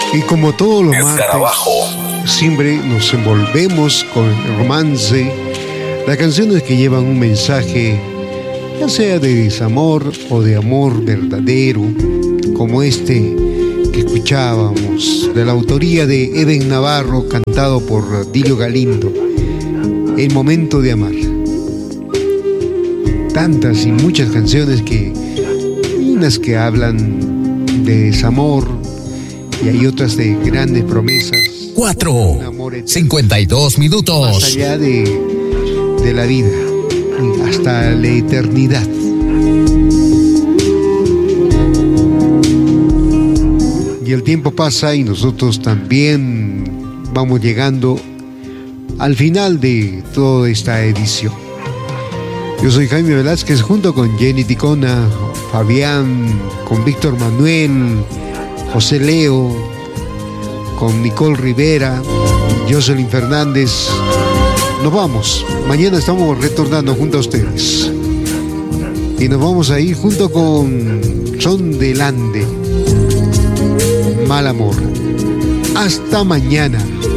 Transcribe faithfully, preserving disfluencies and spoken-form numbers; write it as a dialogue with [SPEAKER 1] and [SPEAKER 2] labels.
[SPEAKER 1] Y como todos los
[SPEAKER 2] Escarabajo.
[SPEAKER 1] martes, siempre nos envolvemos con el romance, las canciones que llevan un mensaje, ya sea de desamor o de amor verdadero, como este que escuchábamos, de la autoría de Eden Navarro, cantado por Dilio Galindo, El momento de amar. Tantas y muchas canciones que, unas que hablan de desamor, y hay otras de grandes promesas.
[SPEAKER 3] Cuatro, cincuenta y dos minutos.
[SPEAKER 1] Más allá de, de la vida, hasta la eternidad. Y el tiempo pasa y nosotros también vamos llegando al final de toda esta edición. Yo soy Jaime Velázquez junto con Jenny Ticona, Fabián, con Víctor Manuel, José Leo, con Nicole Rivera, Jocelyn Fernández. Nos vamos. Mañana estamos retornando junto a ustedes. Y nos vamos a ir junto con Son del Ande, Mal Amor. Hasta mañana.